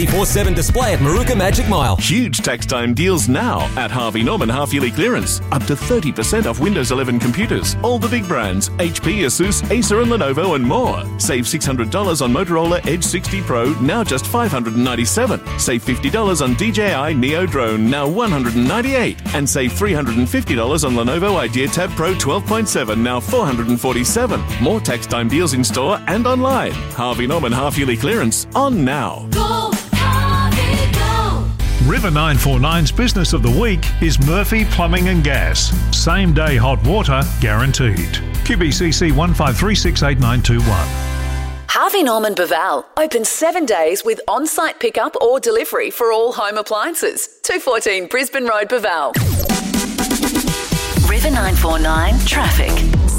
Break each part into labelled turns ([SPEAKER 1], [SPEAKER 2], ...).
[SPEAKER 1] 24/7 display at Maruka Magic Mile.
[SPEAKER 2] Huge tax time deals now at Harvey Norman half-yearly clearance. Up to 30% off Windows 11 computers. All the big brands, HP, Asus, Acer and Lenovo and more. Save $600 on Motorola Edge 60 Pro, now just $597. Save $50 on DJI Neo Drone, now $198. And save $350 on Lenovo IdeaTab Pro 12.7, now $447. More tax time deals in store and online. Harvey Norman half-yearly clearance on now.
[SPEAKER 3] Go, Harvey, go.
[SPEAKER 4] River 949's Business of the Week is Murphy Plumbing and Gas. Same day hot water guaranteed. QBCC 15368921.
[SPEAKER 5] Harvey Norman Baval, open 7 days with on-site pickup or delivery for all home appliances. 214 Brisbane Road, Baval. River 949 traffic.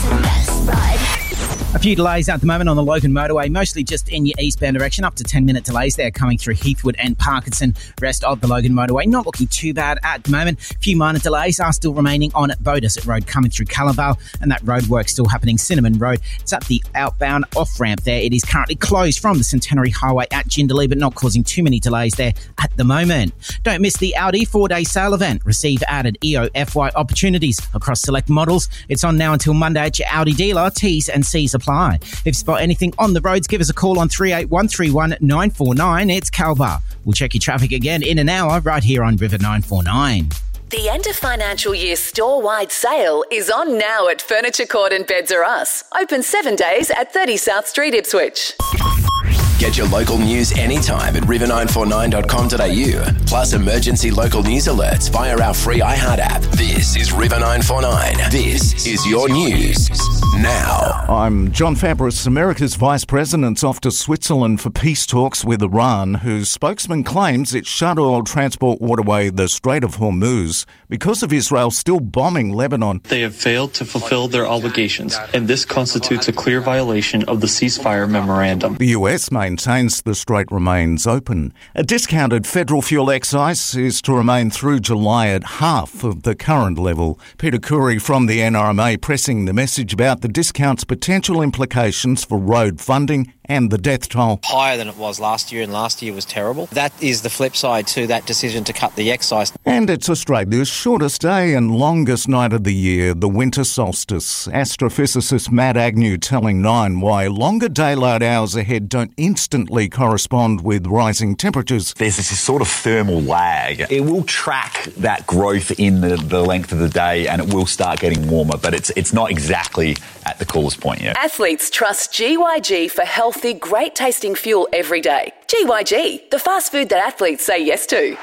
[SPEAKER 6] A few delays at the moment on the Logan motorway, mostly just in your eastbound direction, up to 10-minute delays there coming through Heathwood and Parkinson. Rest of the Logan motorway not looking too bad at the moment. A few minor delays are still remaining on Beaudesert Road coming through Callawvale, and that road work still happening Cinnamon Road. It's at the outbound off-ramp there. It is currently closed from the Centenary Highway at Jindalee, but not causing too many delays there at the moment. Don't miss the Audi 4-day sale event. Receive added EOFY opportunities across select models. It's on now until Monday at your Audi dealer. T's and C's apply. If you spot anything on the roads, give us a call on 381 949. It's Calbar. We'll check your traffic again in an hour right here on River 949.
[SPEAKER 5] The end of financial year store-wide sale is on now at Furniture Court and Beds R Us. Open 7 days at 30 South Street, Ipswich.
[SPEAKER 7] Get your local news anytime at river949.com.au. Plus emergency local news alerts via our free iHeart app. This is River 949. This is your news now.
[SPEAKER 8] I'm John Fabris. America's Vice President's off to Switzerland for peace talks with Iran, whose spokesman claims it shut oil transport waterway the Strait of Hormuz because of Israel still bombing Lebanon.
[SPEAKER 9] They have failed to fulfill their obligations, and this constitutes a clear violation of the ceasefire memorandum.
[SPEAKER 8] The US maintains the strait remains open. A discounted federal fuel excise is to remain through July at half of the current level. Peter Curry from the NRMA pressing the message about the discount's potential implications for road funding and the death toll.
[SPEAKER 10] Higher than it was last year, and last year was terrible. That is the flip side to that decision to cut the excise.
[SPEAKER 8] And it's Australia's shortest day and longest night of the year, the winter solstice. Astrophysicist Matt Agnew telling Nine why longer daylight hours ahead don't instantly correspond with rising temperatures.
[SPEAKER 11] There's this sort of thermal lag. It will track that growth in the length of the day, and it will start getting warmer, but it's not exactly at the coolest point yet.
[SPEAKER 5] Athletes trust GYG for healthy, great-tasting fuel every day. GYG, the fast food that athletes say yes to.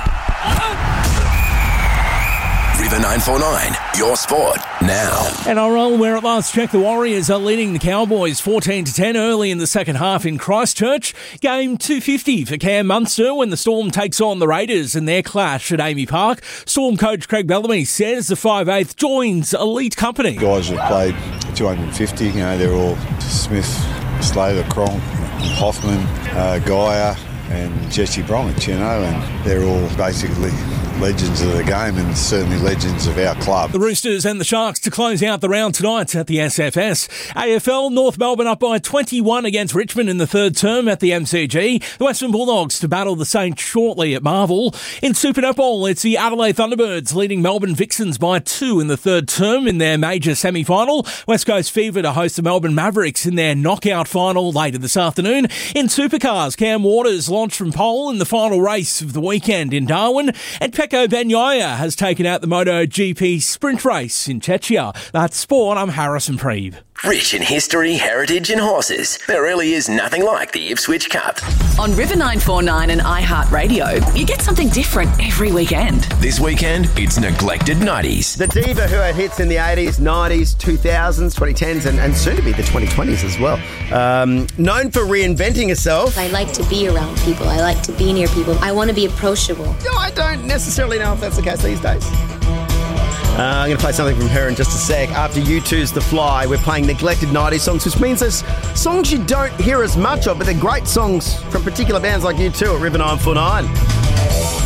[SPEAKER 7] River 949, your sport now.
[SPEAKER 12] NRL, where at last check the Warriors are leading the Cowboys 14-10 early in the second half in Christchurch. Game 250 for Cam Munster when the Storm takes on the Raiders in their clash at Amy Park. Storm coach Craig Bellamy says the 5'8" joins elite company.
[SPEAKER 13] Guys have played 250, they're all Smith, Slater, Cronk, Hoffman, Geyer and Jesse Bromwich, and they're all basically legends of the game and certainly legends of our club.
[SPEAKER 12] The Roosters and the Sharks to close out the round tonight at the SFS. AFL, North Melbourne up by 21 against Richmond in the third term at the MCG. The Western Bulldogs to battle the Saints shortly at Marvel. In Super Netball, it's the Adelaide Thunderbirds leading Melbourne Vixens by 2 in the third term in their major semi-final. West Coast Fever to host the Melbourne Mavericks in their knockout final later this afternoon. In Supercars, Cam Waters launched from pole in the final race of the weekend in Darwin, and Pecco Bagnaia has taken out the MotoGP sprint race in Czechia. That's sport. I'm Harrison Preeb.
[SPEAKER 7] Rich in history, heritage and horses. There really is nothing like the Ipswich Cup.
[SPEAKER 5] On River 949 and iHeartRadio, you get something different every weekend.
[SPEAKER 7] This weekend, it's Neglected 90s.
[SPEAKER 14] The diva who had hits in the 80s, 90s, 2000s, 2010s and soon to be the 2020s as well. Known for reinventing herself.
[SPEAKER 15] I like to be around people. I like to be near people. I want to be approachable.
[SPEAKER 14] No, I don't necessarily know if that's the case these days. I'm going to play something from her in just a sec. After U2's The Fly, we're playing Neglected 90s songs, which means there's songs you don't hear as much of, but they're great songs from particular bands like U2 at River 949.